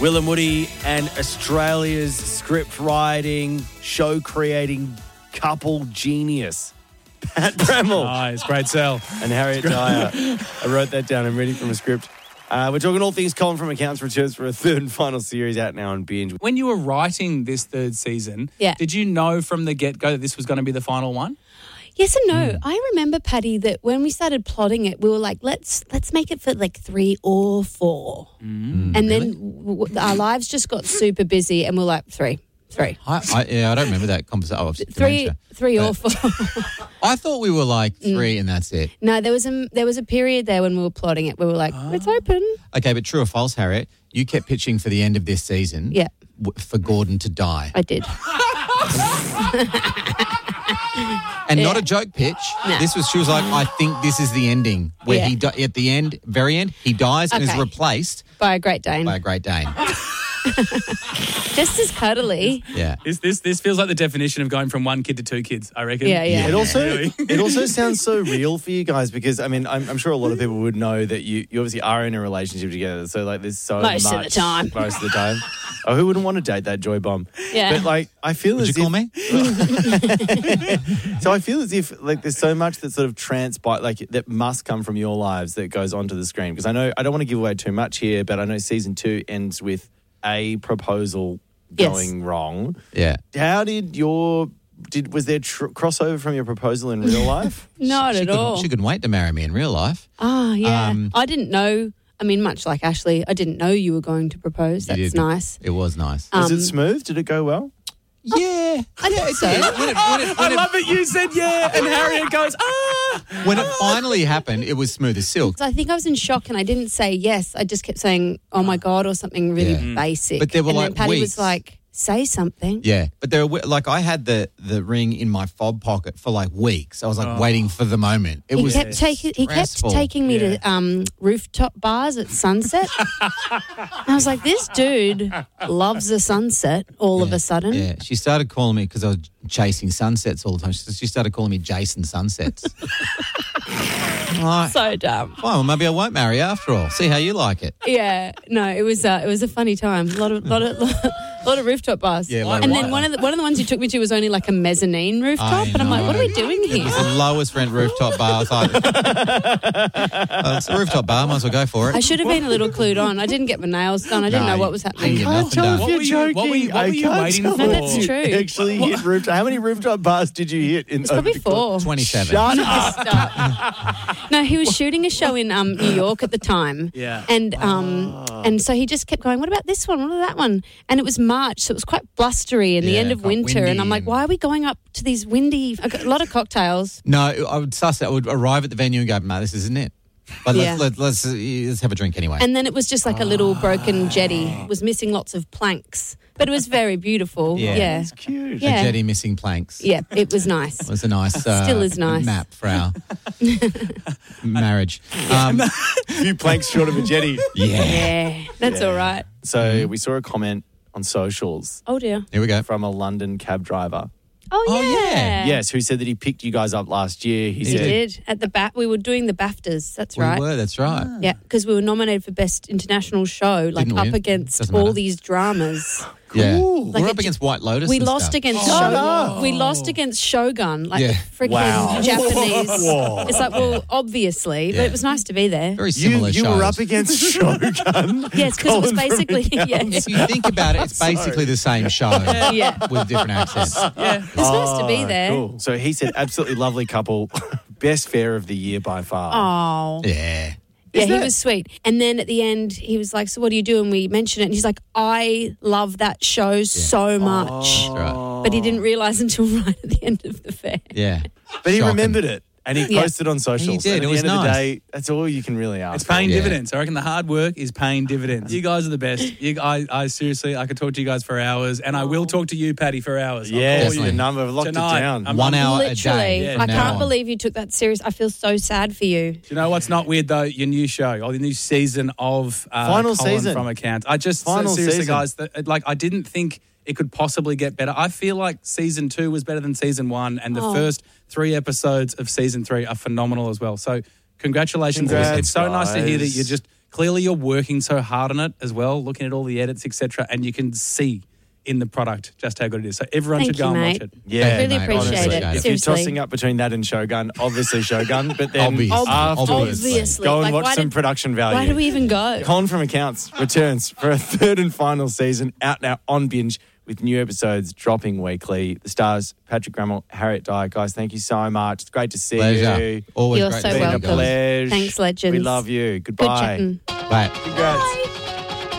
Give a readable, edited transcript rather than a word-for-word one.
Will and Woody and Australia's script writing, show creating couple genius, Pat Bremmel. Nice, great sell. And Harriet Dyer. I wrote that down. I'm reading from a script. We're talking all things Colin from Accounts returns for a third and final series out now on Binge. When you were writing this third season, Yeah. did you know from the get-go that this was going to be the final one? Yes and no. I remember, Paddy, that when we started plotting it, we were like, let's make it for like 3 or 4. And then our lives just got super busy and we're like, 3. I don't remember that conversation. 3 or 4. I thought we were like 3 and that's it. No, there was a period there when we were plotting it. We were like, it's open. Okay, but true or false, Harriet? You kept pitching for the end of this season. Yeah. For Gordon to die. I did. And not a joke pitch. No. She was like, I think this is the ending. Where Yeah. at the end, very end, he dies and is Okay. replaced By a Great Dane. by a Great Dane. Just as cuddly. Yeah. This feels like the definition of going from 1 kid to 2 kids, I reckon. Yeah. It also sounds so real for you guys because, I mean, I'm sure a lot of people would know that you obviously are in a relationship together. So, like, there's so Most much. of the time. Most of the time. Oh, who wouldn't want to date that joy bomb? Yeah. But, like, I feel Would as you call me? So I feel as if, like, there's so much that sort of that must come from your lives that goes onto the screen. Because I know, I don't want to give away too much here, but I know season 2 ends with a proposal going wrong. Yeah. How did was there crossover from your proposal in real life? Not at all. She couldn't wait to marry me in real life. Oh, yeah. I didn't know. I mean, much like Ashley, I didn't know you were going to propose. You That's did. nice. It was nice. Was it smooth? Did it go well? Yeah. I think so. I love that you said yeah, and Harriet goes, When it finally happened, it was smooth as silk. I think I was in shock and I didn't say yes. I just kept saying, oh, my God, or something really basic. But there were and like then Paddy weeks. was like, say something. Yeah, but there were like I had the ring in my fob pocket for like weeks. I was like waiting for the moment. It was He kept stressful. taking me to rooftop bars at sunset. I was like, this dude loves the sunset all of a sudden. Yeah, she started calling me because I was chasing sunsets all the time. She started calling me Jason Sunsets. Like, So dumb. fine, well, maybe I won't marry after all. See how you like it. Yeah, no, it was a funny time. A lot of rooftop bars. Yeah, a lot of and then rooftop. one of the ones you took me to was only like a mezzanine rooftop, and I'm like, what are we doing It here? was the lowest rent rooftop bar. I was like, it's a rooftop bar. Might as well go for it. I should have been a little clued on. I didn't get my nails done. I didn't No, know what was happening. you I nothing can't tell done. if you're What were you- joking. what were you I can't waiting tell for? No, that's if true. you actually hit rooftop. How many rooftop bars did you hit? It's probably 4. 27. Shut up. Stop. No, he was shooting a show in New York at the time. Yeah. And so he just kept going, what about this one? What about that one? And it was March, so it was quite blustery in the Yeah, end of quite winter. windy And I'm like, and- why are we going up to these windy, a lot of cocktails? No, I would suss it. I would arrive at the venue and go, "Mate, this isn't it." But Yeah. let's have a drink anyway. And then it was just like a little broken jetty. It was missing lots of planks, but it was very beautiful. Yeah. Yeah. It's cute. Yeah. A jetty missing planks. Yeah, it was nice. It was a nice Still is nice. map for our marriage. A few planks short of a jetty. Yeah, that's all right. So we saw a comment on socials Oh, dear. Here we go. from a London cab driver. Oh, Oh, yeah. yeah. Yes, who said that he picked you guys up last year. He He said, did. At the we were doing the BAFTAs. That's We right. were, that's right. Yeah, because we were nominated for Best International Show, like Didn't up win. against Doesn't all matter. these dramas. Yeah. Like we're a up j- against White Lotus. We and lost stuff. against up. we lost against Shogun, like Yeah. the freaking Wow. Japanese. Whoa. It's like, well, obviously, but Yeah. it was nice to be there. Very You similar shows. were up against Shogun. Yes, because it was Colin from basically If you think about it, it's basically the same show Yeah. with different accents. yeah. It was nice to be there. Cool. So he said, absolutely lovely couple. Best fare of the year by far. Oh. Yeah. Yeah, Is he that- was sweet. And then at the end, he was like, so what do you do? And we mentioned it. And he's like, I love that show so much. Right. But he didn't realise until right at the end of the fair. Yeah. But he Shocking. remembered it. And he Yeah. posted on socials. He did. And It at was the end of the nice. day, that's all you can really ask. It's paying Yeah. dividends. I reckon the hard work is paying dividends. You guys are the best. I seriously, I could talk to you guys for hours, and I will talk to you, Patty, for hours. I'll Yeah, call the you. number. I've locked Tonight. it down. I'm- 1 hour a Literally. day. Yeah, I from now can't on. believe you took that serious. I feel so sad for you. Do you know what's not weird though? Your new show, or the new season of Final Colin season. from Accounts. I just Final seriously, season. guys, like I didn't think it could possibly get better. I feel like season 2 was better than season 1, and the first 3 episodes of season 3 are phenomenal as well. So congratulations! Congrats, It's so nice to hear that guys. you're just clearly you're working so hard on it as well, looking at all the edits, etc., and you can see in the product just how good it is. So everyone Thank should go you, and mate. watch it. Yeah, I really mate, appreciate honestly. it. If If Seriously. you're tossing up between that and Shogun, obviously Shogun, but then Obviously. Obviously. go and Like, watch why some did- production value. Why do we even go? Colin from Accounts returns for a third and final season out now on Binge with new episodes dropping weekly. The stars, Patrick Grammel, Harriet Dye. Guys, thank you so much. It's great to see Pleasure. you. Always You're great so to see Been you a welcome. guys. pleasure. Thanks, legends. We love you. Good Goodbye. chatting. Bye. Congrats.